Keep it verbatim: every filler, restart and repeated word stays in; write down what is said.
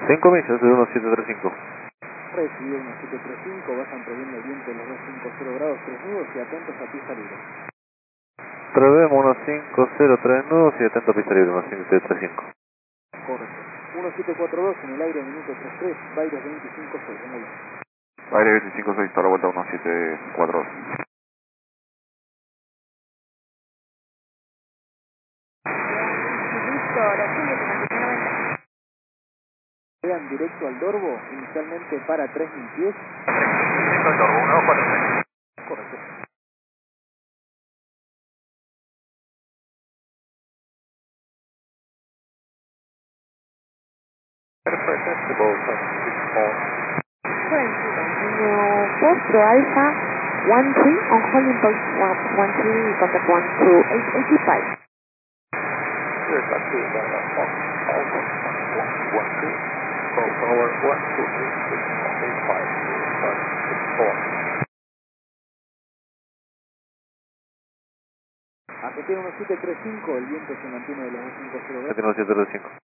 cinco millas, es uno siete tres cinco. Recibe uno siete tres cinco, vayan previendo el viento en los doscientos cincuenta grados, tres nudos y atentos a pista libre. Prevemos unos cinco cero tres nudos y atento a pista libre, unos cinco siete tres cinco. Correcto. uno siete cuatro dos en el aire, minuto treinta y tres, Baires veinticinco seis, muy bien. Baires veinticinco seis, toda la vuelta uno siete cuatro dos. Listo, oración de Sebastián noventa. Vean directo al Dorbo, inicialmente para tres mil pies. Directo al Dorbo, uno cuatro seis. Correcto. Perfect, testable, six four. Currently continue Foxtrot Alpha one three on holding point one three, contact one two eight eight five. Here's back to the Fox Alpha one one two. Call tower one two eight six eight five. six four. A G T uno siete tres cinco, el viento se mantiene de los doscientos grados. uno siete tres cinco.